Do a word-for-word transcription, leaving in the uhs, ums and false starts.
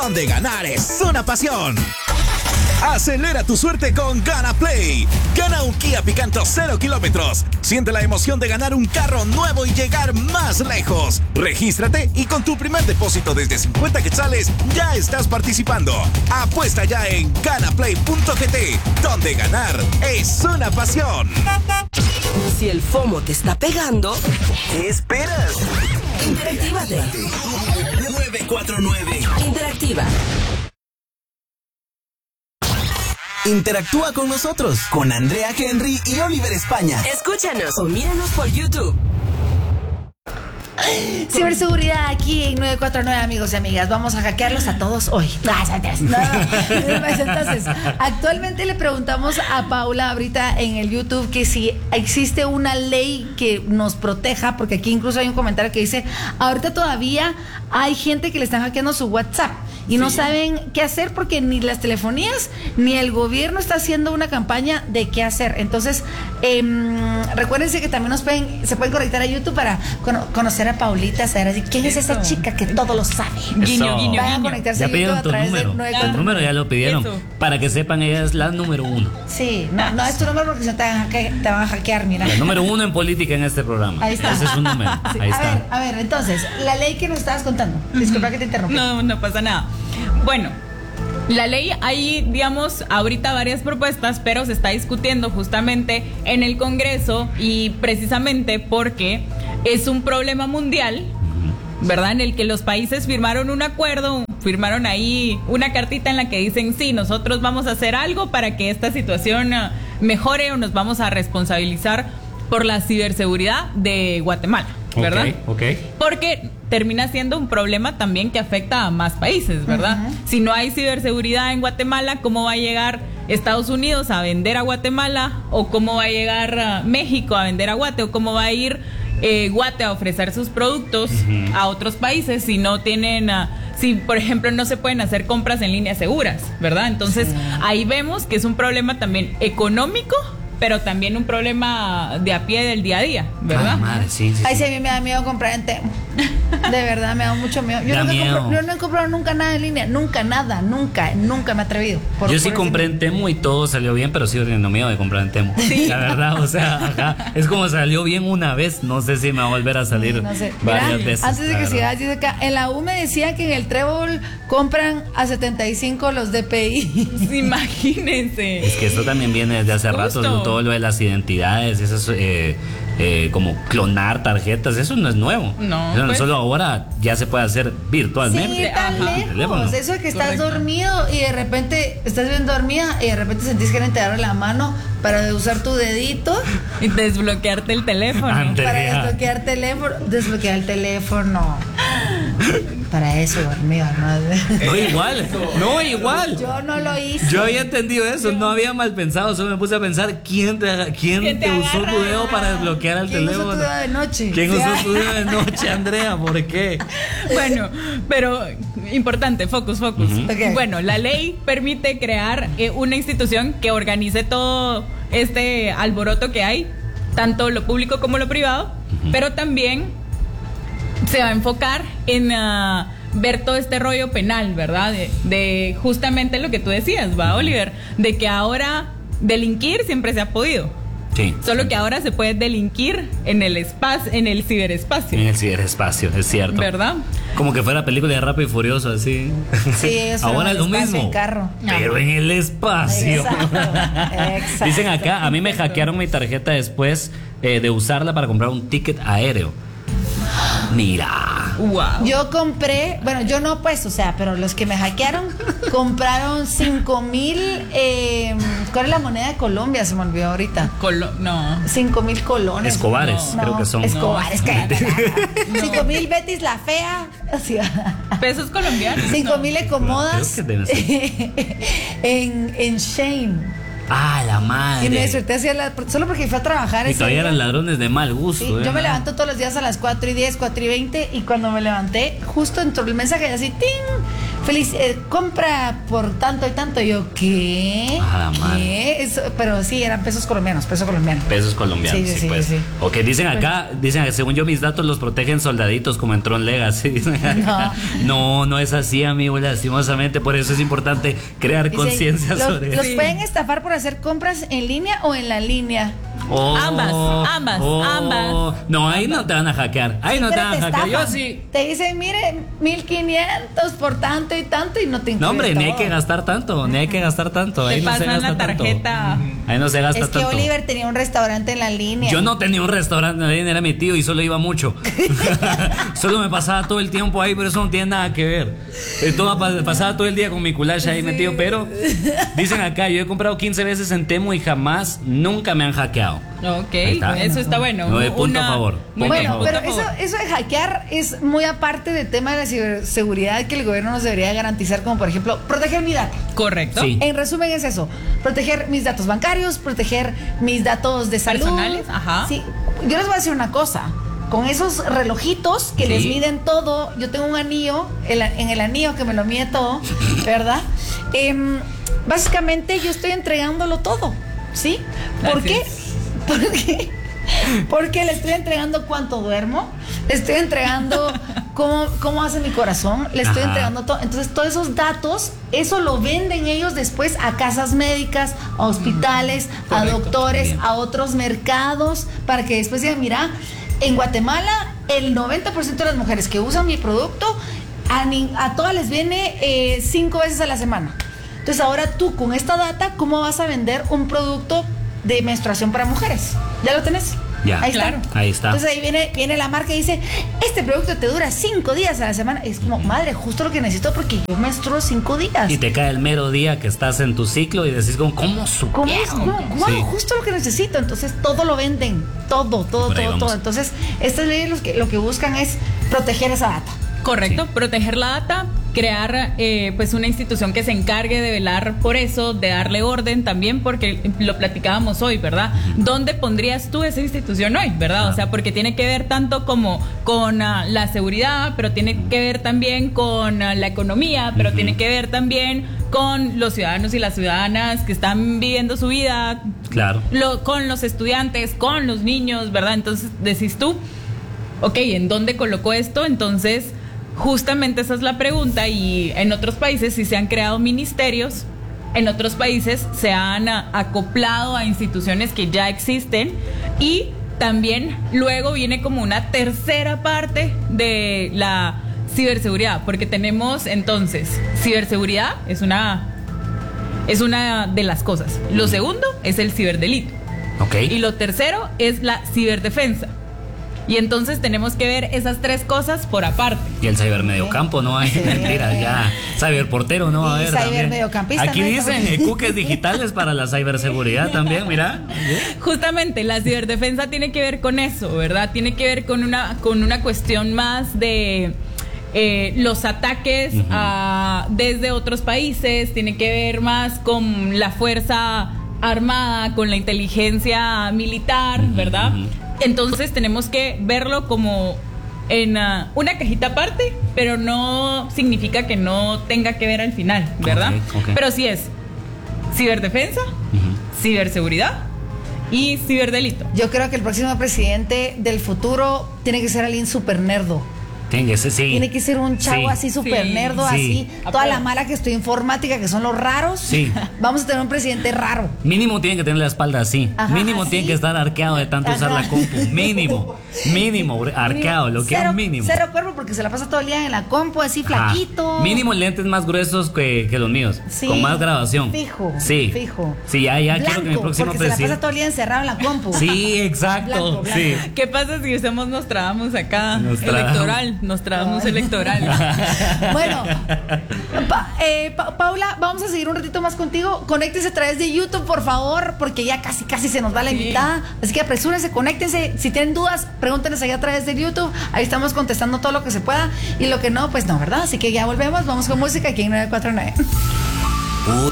donde ganar es una pasión. Acelera tu suerte con Gana Play. Gana un Kia Picanto cero kilómetros. Siente la emoción de ganar un carro nuevo y llegar más lejos. Regístrate y con tu primer depósito desde cincuenta quetzales ya estás participando. Apuesta ya en ganaplay punto g t, donde ganar es una pasión. Si el FOMO te está pegando, ¿qué esperas? Interactívate. nueve cuatro nueve. Interactiva. Interactúa con nosotros, con Andrea Henry y Oliver España. Escúchanos o míranos por YouTube. Ciberseguridad aquí en nueve cuatro nueve, amigos y amigas. Vamos a hackearlos a todos hoy. No, entonces, actualmente le preguntamos a Paula ahorita en el YouTube que si existe una ley que nos proteja, porque aquí incluso hay un comentario que dice, ahorita todavía hay gente que le están hackeando su WhatsApp y no sí. saben qué hacer porque ni las telefonías ni el gobierno está haciendo una campaña de qué hacer. Entonces, eh, recuérdense que también nos pueden, se pueden conectar a YouTube para cono- conocer a Paulita, saber así, ¿quién es esa chica que todo lo sabe? Guiño, guiño, Vayan a guiño. conectarse Ya a YouTube a pidieron tu través número. de nueve Tu cuatro. número ya lo pidieron. Eso. Para que sepan, ella es la número uno. Sí, no, no es tu número porque se te van a hackear, te van a hackear, mira. La número uno en política en este programa. Ahí está. Ese es su número. Sí. Ahí a está. ver, a ver, entonces, la ley que nos estabas contando. Disculpa que te interrumpí. No, no pasa nada. Bueno, la ley, hay, digamos, ahorita varias propuestas, pero se está discutiendo justamente en el Congreso y precisamente porque es un problema mundial, ¿verdad? En el que los países firmaron un acuerdo, firmaron ahí una cartita en la que dicen, sí, nosotros vamos a hacer algo para que esta situación uh, mejore o nos vamos a responsabilizar por la ciberseguridad de Guatemala, ¿verdad? Ok, ok. Porque termina siendo un problema también que afecta a más países, ¿verdad? Uh-huh. Si no hay ciberseguridad en Guatemala, ¿cómo va a llegar Estados Unidos a vender a Guatemala? ¿O cómo va a llegar uh, México a vender a Guate? ¿O cómo va a ir eh, Guate a ofrecer sus productos uh-huh. a otros países si no tienen... Uh, si, por ejemplo, no se pueden hacer compras en líneas seguras, ¿verdad? Entonces, sí. ahí vemos que es un problema también económico, pero también un problema de a pie del día a día, ¿verdad? Ay, madre, sí, sí, Ay, sí. sí, a mí me da miedo comprar en Temu. De verdad, me da mucho miedo. Yo, Da no, he miedo. comprado, yo no he comprado nunca nada en línea. Nunca, nada, nunca, nunca me he atrevido. Por, Yo por sí ese compré miedo. en Temu y todo salió bien, pero sigo teniendo miedo de comprar en Temu. Sí. La verdad, o sea, ajá, es como salió bien una vez, no sé si me va a volver a salir No sé. varias Mira, veces. antes de la que verdad. sigas, dice acá, en la U me decían que en el Trébol compran a setenta y cinco los D P I. Imagínense. Es que esto también viene desde hace Justo. rato, todo lo de las identidades, esas, eh, eh, como clonar tarjetas, eso no es nuevo. No, Eso pues. solo ahora ya se puede hacer virtualmente. Sí, tan Ajá. lejos. Teléfono. Eso de que estás Correcto. dormido y de repente estás bien dormida y de repente sentís que alguien te agarra la mano para usar tu dedito Y desbloquearte el teléfono. Antes. para Andrea. desbloquear teléfono, desbloquear el teléfono. Para eso dormido, ¿no? No igual, no igual. Yo no lo hice. Yo había entendido eso, no había mal pensado, solo me puse a pensar quién te, quién ¿Quién te te usó agarra? tu dedo para desbloquear el ¿Quién usó teléfono. tu dedo de noche? ¿Quién Sí. usó tu dedo de noche, Andrea? ¿Por qué? Bueno, pero importante, focus, focus. Ujú. Ok. Bueno, la ley permite crear eh, una institución que organice todo este alboroto que hay, tanto lo público como lo privado, Ujú. pero también se va a enfocar en uh, ver todo este rollo penal, ¿verdad? De, de justamente lo que tú decías, ¿va, Oliver? De que ahora delinquir siempre se ha podido. Sí. Solo que ahora se puede delinquir en el espacio, en el ciberespacio. En el ciberespacio, es cierto. ¿Verdad? Como que fuera película de Rápido y Furioso, así. Sí, eso ahora en es el lo espacio, mismo. en carro. Pero en el espacio. Exacto, exacto. Dicen acá, a mí me hackearon mi tarjeta después eh, de usarla para comprar un ticket aéreo. Mira. Wow. Yo compré, bueno, yo no pues, o sea, pero los que me hackearon compraron cinco mil, eh, ¿cuál es la moneda de Colombia? Se me olvidó ahorita. Colo- no. Cinco mil colones. Escobares, No, creo que son. Escobares, No. cállate. Cinco mil Betis la fea. Así, Pesos colombianos. cinco mil No. Ecomodas Creo que deben ser. en, en Shane. Ah, la madre. Y me desperté hacia la, solo porque fui a trabajar. Y ese todavía día. eran ladrones de mal gusto. Sí, ¿eh? yo me levanto todos los días a las cuatro y diez, cuatro y veinte, y cuando me levanté, justo entró el mensaje y así, ¡ting! feliz, eh, compra por tanto y tanto. Y yo, ¿qué? Ah, ¿Qué? Eso, pero sí, eran pesos colombianos, pesos colombianos. Pesos colombianos, Sí, sí, sí, sí, pues. sí. Ok, dicen acá, dicen que según yo mis datos los protegen soldaditos como en Tron Legacy. No. no, no es así, amigo, lastimosamente, por eso es importante crear Dice, conciencia los, sobre ¿Los eso. pueden estafar por hacer compras en línea o en la línea? Oh, Ambas, ambas, ambas. No, ahí no te van a hackear. Ahí no te Pero van a hackear. Yo estafan. sí. Te dicen, mire, mil quinientos por tanto y tanto y no te incluye No, hombre, ni hay todo. que gastar tanto, ni hay que gastar tanto. Te Ahí no se pasan gasta la tanto. tarjeta. Ahí no se gasta Es que tanto. Oliver tenía un restaurante en la línea. Yo no tenía un restaurante, nadie era mi tío y solo iba mucho. Solo me pasaba todo el tiempo ahí, pero eso no tiene nada que ver. Eh, todo, pasaba todo el día con mi culacha ahí metido, pero dicen acá, yo he comprado quince veces en Temu y jamás, nunca me han hackeado. Ok, está. eso está bueno. No, de punto Una- a favor. Muy Punto bien, a favor. Bueno, punto pero a eso, favor. eso de hackear es muy aparte del tema de la ciberseguridad que el gobierno nos debería garantizar, como por ejemplo, proteger mi data. Correcto. Sí. En resumen es eso, proteger mis datos bancarios, proteger mis datos de salud. Personales, ajá. Sí, yo les voy a decir una cosa. Con esos relojitos que Sí. les miden todo, yo tengo un anillo, el- en el anillo que me lo mide todo, ¿verdad? Em, básicamente yo estoy entregándolo todo, ¿sí? ¿Por Así qué? es. Porque, porque le estoy entregando cuánto duermo, le estoy entregando cómo, cómo hace mi corazón, le estoy Ajá. entregando todo. Entonces, todos esos datos, eso lo venden ellos después a casas médicas, a hospitales, a Correcto. doctores, Bien. a otros mercados, para que después digan, mira, en Guatemala el noventa por ciento de las mujeres que usan mi producto, a, ni- a todas les viene eh, cinco veces a la semana. Entonces ahora tú con esta data, ¿cómo vas a vender un producto de menstruación para mujeres? ¿Ya lo tenés? Ya, ahí claro. está. Ahí está. Entonces ahí viene, viene la marca y dice, este producto te dura cinco días a la semana. Es como, madre, justo lo que necesito porque yo menstruo cinco días. Y te cae el mero día que estás en tu ciclo y decís como, ¿cómo ¿Cómo es? supieron? ¿Cómo? Wow, Sí. justo lo que necesito. Entonces todo lo venden. Todo, todo, Por ahí todo, vamos. todo. Entonces, estas leyes lo que, lo que buscan es proteger esa data. Correcto, proteger la data, crear eh, pues una institución que se encargue de velar por eso, de darle orden también, porque lo platicábamos hoy, ¿verdad? ¿Dónde pondrías tú esa institución hoy, verdad? O sea, porque tiene que ver tanto como con uh, la seguridad, pero tiene que ver también con uh, la economía, pero Ujú. tiene que ver también con los ciudadanos y las ciudadanas que están viviendo su vida, Claro. lo, con los estudiantes, con los niños, ¿verdad? Entonces decís tú, ok, ¿en dónde colocó esto? Entonces, justamente esa es la pregunta, y en otros países sí se han creado ministerios, en otros países se han a, acoplado a instituciones que ya existen, y también luego viene como una tercera parte de la ciberseguridad, porque tenemos entonces, ciberseguridad es una, es una de las cosas. Lo segundo es el ciberdelito. Ok. Y lo tercero es la ciberdefensa. Y entonces tenemos que ver esas tres cosas por aparte. Y el cibermediocampo, no hay. Sí. Mentira, ya. Ciberportero, no va a Y haber. también. cibermediocampista, Aquí ¿no? dicen eh, cookies digitales para la ciberseguridad también, mira. Justamente la ciberdefensa tiene que ver con eso, ¿verdad? Tiene que ver con una, con una cuestión más de eh, los ataques Ujú. a- desde otros países, tiene que ver más con la fuerza armada, con la inteligencia militar, Ujú, ¿verdad? ujú. Entonces tenemos que verlo como en uh, una cajita aparte, pero no significa que no tenga que ver al final, ¿verdad? Ok, ok. Pero sí es ciberdefensa, Ujú. ciberseguridad y ciberdelito. Yo creo que el próximo presidente del futuro tiene que ser alguien súper nerdo. Tiene que ser, sí. Tiene que ser un chavo Sí. así súper Sí, nerdo, sí. así. A Toda prueba. la mala que estudia informática, que son los raros. Sí. Vamos a tener un presidente raro. Mínimo tiene que tener la espalda así. Ajá, Mínimo así. tiene que estar arqueado de tanto usar Ajá. la compu. Mínimo. Mínimo, arqueado, lo que es cero, un mínimo. Cero cuerpo porque se la pasa todo el día en la compu, así Ajá. flaquito. Mínimo lentes más gruesos que, que los míos. Sí. Con más grabación. Fijo, Sí. fijo. Sí, ya, ya quiero que mi Blanco, próximo porque se la pasa presidente. todo el día encerrado en la compu. Sí, exacto. Blanco, blanco. Sí. ¿Qué pasa si usamos Nostradamus acá? Nostradamus. Electoral, Nostradamus electoral. Bueno, Pa- eh, Pa- Paula, vamos a seguir un ratito más contigo. Conéctense a través de YouTube, por favor, porque ya casi casi se nos va la Sí. invitada. Así que apresúrense, conéctense. Si tienen dudas, pregúntenos allá a través de YouTube. Ahí estamos contestando todo lo que se pueda. Y lo que no, pues no, ¿verdad? Así que ya volvemos. Vamos con música aquí en nueve cuatro nueve.